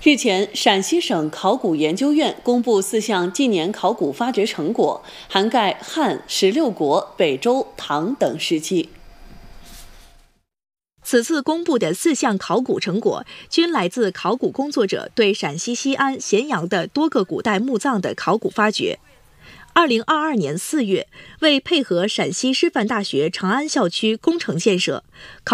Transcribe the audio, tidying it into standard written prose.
日前，陕西省考古研究院公布4项近年考古发掘成果，涵盖汉、16国、北周、唐等时期。 此次公布的4项考古成果，均来自考古工作者对陕西西安、咸阳的多个古代墓葬的考古发掘。2022年4月，为配合陕西师范大学长安校区工程建设，